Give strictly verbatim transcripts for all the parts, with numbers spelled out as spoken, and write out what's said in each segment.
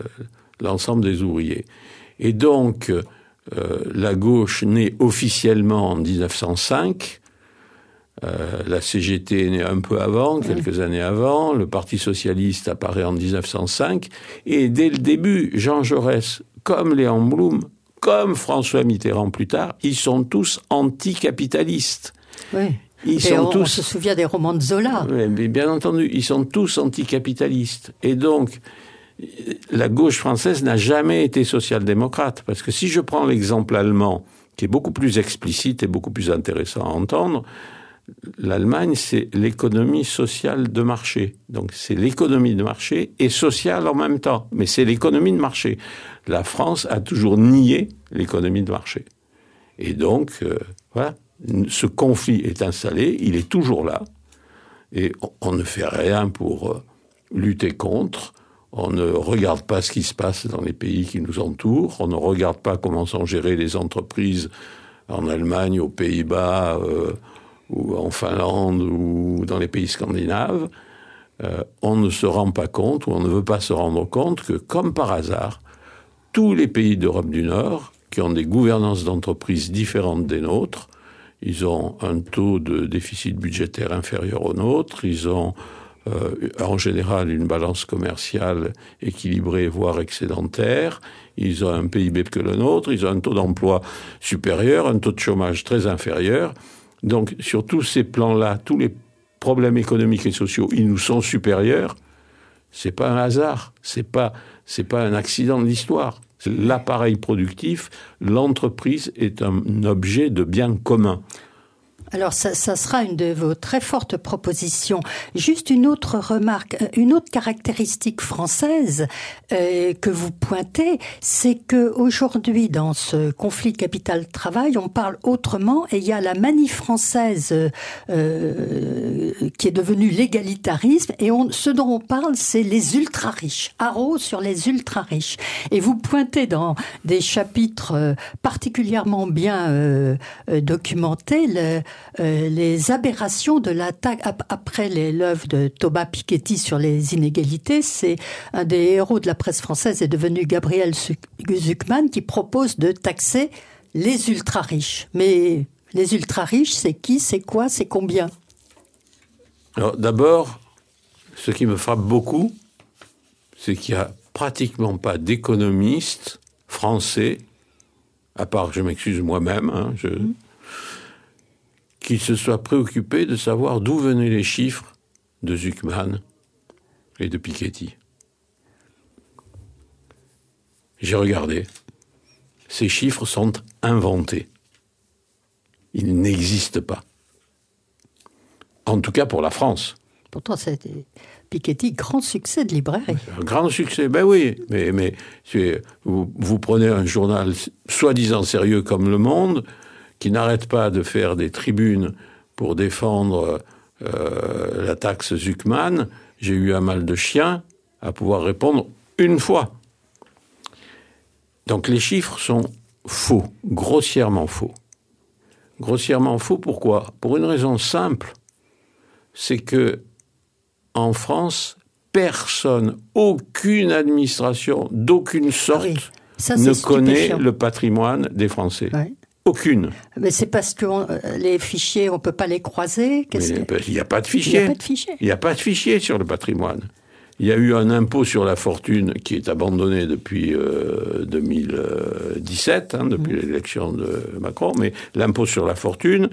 l'ensemble des ouvriers. Et donc, euh, la gauche naît officiellement en dix-neuf cent cinq. Euh, la C G T est née un peu avant, quelques oui. années avant. Le Parti socialiste apparaît en dix-neuf cent cinq. Et dès le début, Jean Jaurès, comme Léon Blum, comme François Mitterrand plus tard, ils sont tous anticapitalistes. Oui. Ils et sont on, tous... on se souvient des romans de Zola. Oui, mais bien entendu, ils sont tous anticapitalistes. Et donc, la gauche française n'a jamais été social-démocrate. Parce que si je prends l'exemple allemand, qui est beaucoup plus explicite et beaucoup plus intéressant à entendre, l'Allemagne, c'est l'économie sociale de marché. Donc, c'est l'économie de marché et sociale en même temps. Mais c'est l'économie de marché. La France a toujours nié l'économie de marché. Et donc, euh, voilà, ce conflit est installé, il est toujours là. Et on, on ne fait rien pour euh, lutter contre. On ne regarde pas ce qui se passe dans les pays qui nous entourent. On ne regarde pas comment sont gérées les entreprises en Allemagne, aux Pays-Bas, euh, ou en Finlande, ou dans les pays scandinaves. Euh, on ne se rend pas compte, ou on ne veut pas se rendre compte que, comme par hasard, tous les pays d'Europe du Nord, qui ont des gouvernances d'entreprises différentes des nôtres, ils ont un taux de déficit budgétaire inférieur au nôtre, ils ont euh, en général une balance commerciale équilibrée, voire excédentaire, ils ont un P I B que le nôtre, ils ont un taux d'emploi supérieur, un taux de chômage très inférieur. Donc, sur tous ces plans-là, tous les problèmes économiques et sociaux, ils nous sont supérieurs. C'est pas un hasard, c'est pas, c'est pas un accident de l'histoire. L'appareil productif, l'entreprise est un objet de bien commun. Alors, ça, ça sera une de vos très fortes propositions. Juste une autre remarque, une autre caractéristique française euh, que vous pointez, c'est que aujourd'hui, dans ce conflit capital-travail, on parle autrement et il y a la manif française euh, qui est devenue l'égalitarisme et on, ce dont on parle, c'est les ultra-riches. Haro sur les ultra-riches. Et vous pointez dans des chapitres particulièrement bien euh, documentés le Euh, les aberrations de l'attaque après les, l'œuvre de Thomas Piketty sur les inégalités. C'est un des héros de la presse française est devenu Gabriel Zucman qui propose de taxer les ultra-riches. Mais les ultra-riches, c'est qui, c'est quoi, c'est combien? Alors d'abord, ce qui me frappe beaucoup, c'est qu'il n'y a pratiquement pas d'économistes français, à part, je m'excuse moi-même, hein, je... Mmh. qui se soit préoccupé de savoir d'où venaient les chiffres de Zucman et de Piketty. J'ai regardé. Ces chiffres sont inventés. Ils n'existent pas. En tout cas pour la France. Pourtant, c'était Piketty, grand succès de librairie. Un grand succès, ben oui. Mais, mais c'est, vous, vous prenez un journal soi-disant sérieux comme Le Monde, qui n'arrête pas de faire des tribunes pour défendre euh, la taxe Zucman, j'ai eu un mal de chien à pouvoir répondre une fois. Donc les chiffres sont faux, grossièrement faux. Grossièrement faux, pourquoi? Pour une raison simple, c'est que en France, personne, aucune administration d'aucune sorte ah oui, ça, ne connaît le patrimoine des Français. Oui. Aucune. Mais c'est parce que on, les fichiers, on ne peut pas les croiser. Qu'est-ce Mais que... il n'y a pas de fichier. Il n'y a pas de fichier. Il n'y a pas de fichier sur le patrimoine. Il y a eu un impôt sur la fortune qui est abandonné depuis euh, deux mille dix-sept, hein, depuis mmh. l'élection de Macron, mais l'impôt sur la fortune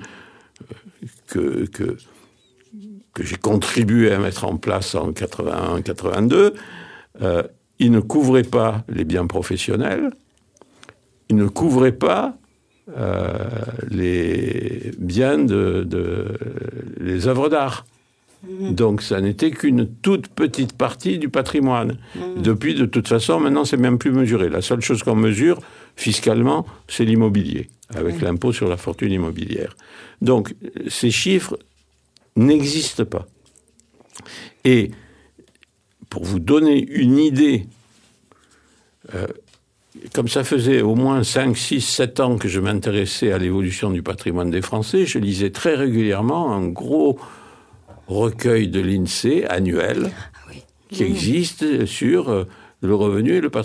que, que, que j'ai contribué à mettre en place en quatre-vingt-un quatre-vingt-deux, euh, il ne couvrait pas les biens professionnels, il ne couvrait pas Euh, les biens de, de les œuvres d'art. Mmh. Donc ça n'était qu'une toute petite partie du patrimoine. Mmh. Depuis, de toute façon, maintenant c'est même plus mesuré. La seule chose qu'on mesure fiscalement, c'est l'immobilier, avec mmh. l'impôt sur la fortune immobilière. Donc ces chiffres n'existent pas. Et pour vous donner une idée, euh, comme ça faisait au moins cinq, six, sept ans que je m'intéressais à l'évolution du patrimoine des Français, je lisais très régulièrement un gros recueil de l'INSEE annuel ah oui. qui mmh. existe sur le revenu et le patrimoine.